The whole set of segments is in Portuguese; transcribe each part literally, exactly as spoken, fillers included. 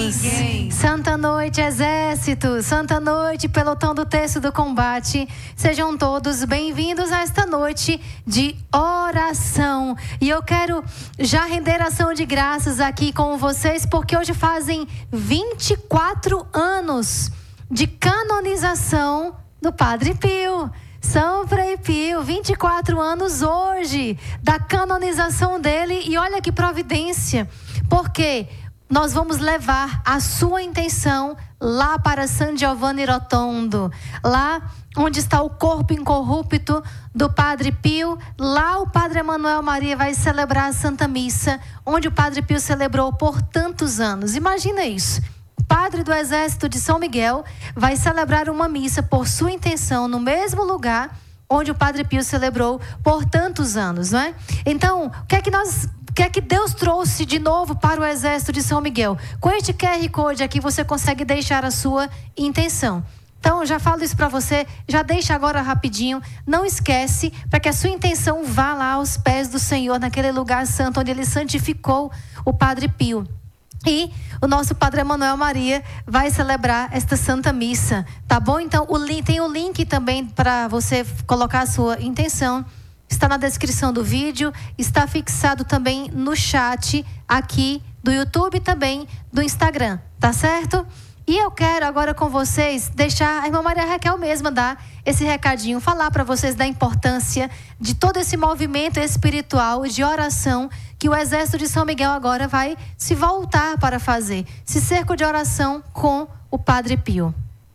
ninguém. Santa noite, exército. Santa noite, pelotão do terço do combate. Sejam todos bem-vindos a esta noite de oração. E eu quero já render ação de graças aqui com vocês, porque hoje fazem vinte e quatro anos de canonização do Padre Pio. São Frei Pio, vinte e quatro anos hoje da canonização dele. E olha que providência, porque nós vamos levar a sua intenção lá para San Giovanni Rotondo, lá onde está o corpo incorrupto do Padre Pio. Lá o Padre Emanuel Maria vai celebrar a Santa Missa, onde o Padre Pio celebrou por tantos anos. Imagina isso. Padre do Exército de São Miguel vai celebrar uma missa por sua intenção no mesmo lugar onde o Padre Pio celebrou por tantos anos, não é? Então, o que é que nós, o que é que Deus trouxe de novo para o Exército de São Miguel? Com este Q R Code aqui você consegue deixar a sua intenção. Então, já falo isso para você, já deixa agora rapidinho, não esquece, para que a sua intenção vá lá aos pés do Senhor, naquele lugar santo onde ele santificou o Padre Pio. E o nosso Padre Emanuel Maria vai celebrar esta Santa Missa, tá bom? Então, o link, tem o link também para você colocar a sua intenção. Está na descrição do vídeo, está fixado também no chat aqui do YouTube e também do Instagram, tá certo? E eu quero agora com vocês deixar a irmã Maria Raquel mesma dar esse recadinho, falar para vocês da importância de todo esse movimento espiritual de oração que o Exército de São Miguel agora vai se voltar para fazer. Esse cerco de oração com o Padre Pio.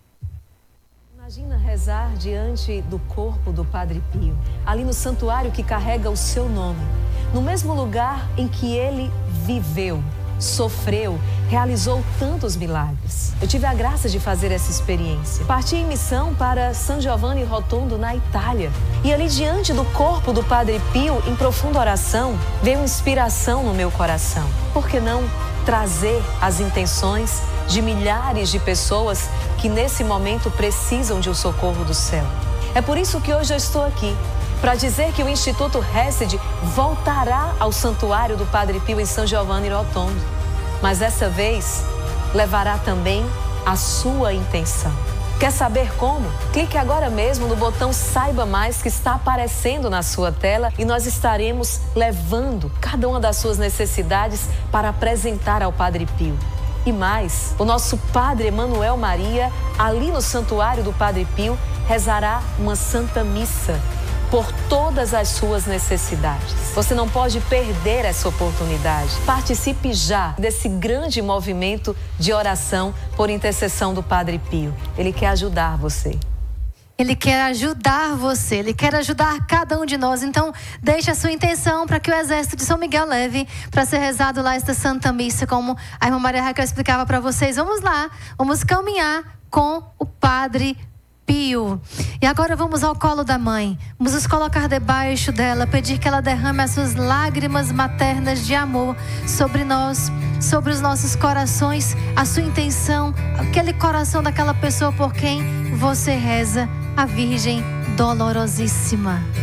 Imagina rezar diante do corpo do Padre Pio, ali no santuário que carrega o seu nome, no mesmo lugar em que ele viveu, sofreu, realizou tantos milagres. Eu tive a graça de fazer essa experiência. Parti em missão para San Giovanni Rotondo, na Itália. E ali diante do corpo do Padre Pio, em profunda oração, veio inspiração no meu coração. Por que não trazer as intenções de milhares de pessoas que nesse momento precisam de um socorro do céu? É por isso que hoje eu estou aqui, para dizer que o Instituto Hesed voltará ao santuário do Padre Pio em San Giovanni Rotondo. Mas dessa vez, levará também a sua intenção. Quer saber como? Clique agora mesmo no botão Saiba Mais que está aparecendo na sua tela e nós estaremos levando cada uma das suas necessidades para apresentar ao Padre Pio. E mais, o nosso Padre Emanuel Maria, ali no santuário do Padre Pio, rezará uma Santa Missa por todas as suas necessidades. Você não pode perder essa oportunidade. Participe já desse grande movimento de oração por intercessão do Padre Pio. Ele quer ajudar você. Ele quer ajudar você, ele quer ajudar cada um de nós. Então, deixe a sua intenção para que o Exército de São Miguel leve para ser rezado lá esta Santa Missa, como a irmã Maria Raquel explicava para vocês. Vamos lá, vamos caminhar com o Padre Pio. E agora vamos ao colo da mãe. Vamos nos colocar debaixo dela, pedir que ela derrame as suas lágrimas maternas de amor sobre nós, sobre os nossos corações, a sua intenção, aquele coração daquela pessoa por quem você reza, a Virgem Dolorosíssima.